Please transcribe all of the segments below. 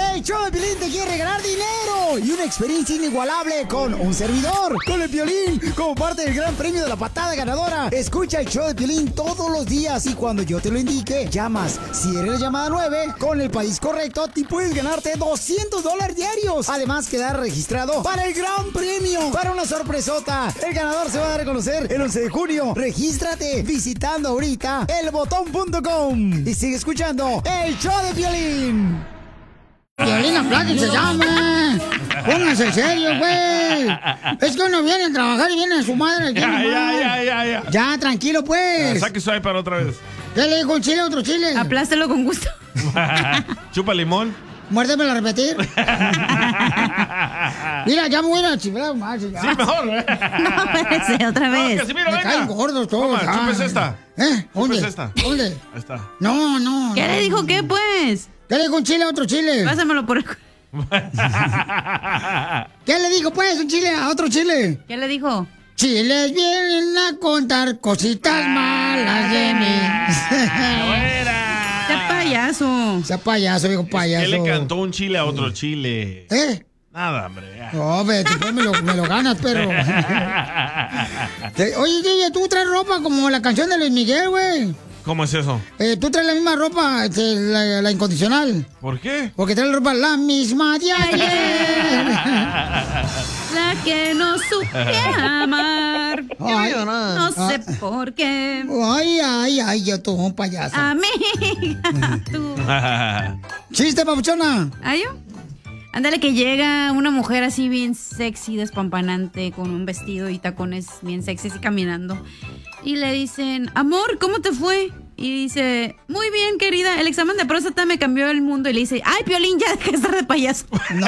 El show de Piolín te quiere regalar dinero y una experiencia inigualable con un servidor, con el Piolín, como parte del gran premio de la patada ganadora. Escucha el show de Piolín todos los días y cuando yo te lo indique, llamas. Si eres la llamada 9, con el país correcto, te puedes ganarte $200 diarios. Además, quedar registrado para el gran premio, para una sorpresota. El ganador se va a dar a conocer el 11 de junio. Regístrate visitando ahorita elbotón.com y sigue escuchando el show de Piolín. Piolín, aplaude, se llama. Pónganse serio, güey. Es que uno viene a trabajar y viene a su madre. Ya. Ya, tranquilo, pues. Saque su iPad otra vez. ¿Qué le dijo un chile a otro chile? Aplástalo con gusto. Chupa limón. Muérdemelo a repetir. Mira, ya me voy a chiflar más. Sí, mejor. No, espérese, otra vez. No, Casimiro, me caen gordos todos. Toma, chúpese esta. ¿Dónde? Chúpese esta. ¿Dónde? Ahí está. No. ¿Qué le dijo qué, pues? ¿Qué le dijo un chile a otro chile? Pásamelo por el... ¿Qué le dijo, pues, un chile a otro chile? ¿Qué le dijo? Chiles vienen a contar cositas malas de mí. ¡Sea payaso! Sea payaso, viejo payaso. ¿Qué le cantó un chile a otro chile? Nada, hombre. Ya. No, después me lo ganas, perro. Oye, DJ, tú traes ropa como la canción de Luis Miguel, güey. ¿Cómo es eso? Tú traes la misma ropa, la incondicional. ¿Por qué? Porque traes la ropa la misma de ayer. La que no supe amar. Ay, no sé por qué. Ay, yo tú, un payaso. Amiga, tú. ¡Chiste, papuchona! ¿Ay, yo? Ándale, que llega una mujer así bien sexy, despampanante, con un vestido y tacones bien sexys y caminando. Y le dicen, amor, ¿cómo te fue? Y dice, muy bien, querida, el examen de próstata me cambió el mundo. Y le dice, ay, Piolín, ya deja de estar de payaso. ¡No!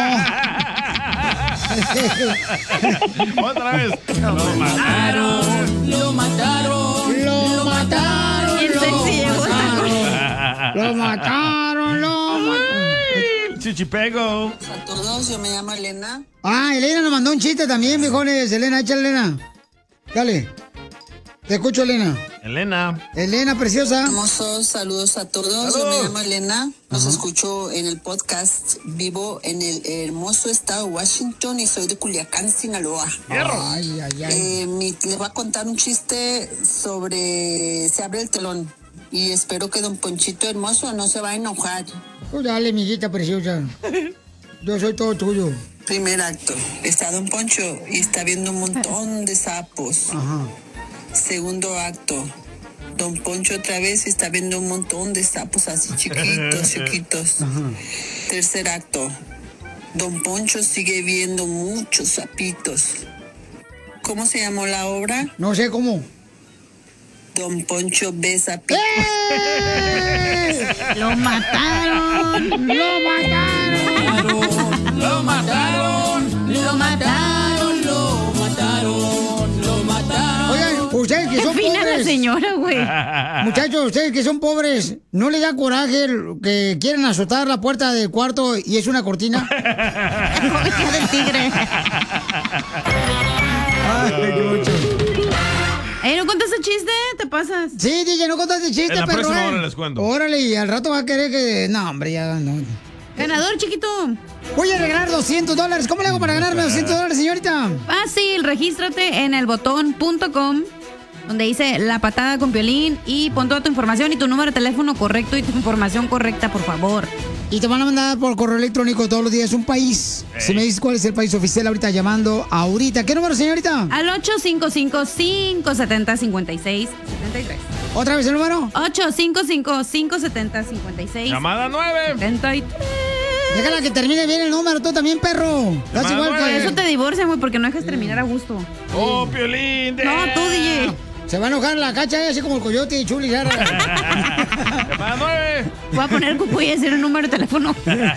Otra vez. Lo mataron. Bien sexy llegó esta cosa. Lo mataron. Chichipego. A todos, yo me llamo Elena. Elena nos mandó un chiste también, viejones. Elena, échale, Elena. Dale. Te escucho, Elena. Elena, preciosa. Hermosos, saludos a todos. Yo me llamo Elena. Los escucho en el podcast. Vivo en el hermoso estado de Washington y soy de Culiacán, Sinaloa. Les voy a contar un chiste sobre Se abre el telón. Y espero que don Ponchito hermoso no se va a enojar. Dale, amiguita preciosa. Yo soy todo tuyo. Primer acto. Está don Poncho y está viendo un montón de sapos. Segundo acto. Don Poncho otra vez está viendo un montón de sapos así chiquitos. Tercer acto. Don Poncho sigue viendo muchos sapitos. ¿Cómo se llamó la obra? No sé cómo. Don Poncho ve sapitos. ¡Lo mataron! ¡Lo mataron! Lo mataron. Oigan, ustedes que son Fina pobres. la señora, güey. Muchachos, ustedes que son pobres, ¿no les da coraje que quieren azotar la puerta del cuarto y es una cortina? Cobija del tigre. ¿No contaste chiste? ¿Te pasas? Sí, DJ, no contaste chiste, En la perro. próxima hora les cuento. Órale, y al rato va a querer que... No, hombre, ya no. Ganador, chiquito. Voy a regalar $200. ¿Cómo le hago para ganarme $200, señorita? Fácil, regístrate en elbotón.com, donde dice La Patada con Piolín, y pon toda tu información y tu número de teléfono correcto y tu información correcta, por favor. Y te van a mandar por correo electrónico todos los días un país. Si me dices cuál es el país oficial ahorita llamando ahorita. ¿Qué número, señorita? Al 855-570-5673. ¿Otra vez el número? 855-570-5673. Llamada 9. 73. Déjala que termine bien el número, tú también, perro. Estás igual Por que... eso te divorcian, güey, porque no dejas terminar a gusto. ¡Oh, Piolín! No, tú, DJ. Se va a enojar la cacha, así como el coyote y Chuli. Llamada 9. Voy a poner cupo y decir el número de teléfono.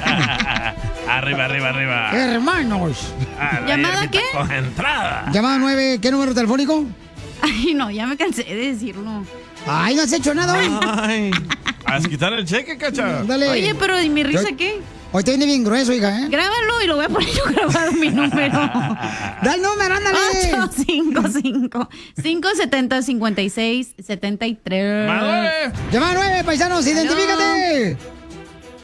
Arriba. Hermanos. ¿Llamada qué? Con entrada. Llamada 9, ¿qué número telefónico? Ay, no, ya me cansé de decirlo. Ay, no has hecho nada hoy. Ay, ¿has quitar el cheque, cacha? Dale. Oye, pero ¿y mi risa qué? Hoy te viene bien grueso, hija, ¿eh? Grábalo y lo voy a poner yo grabado mi número. Da el número, ándale. 855-570-5673. Llamada 9. Llamada 9, paisanos, identifícate.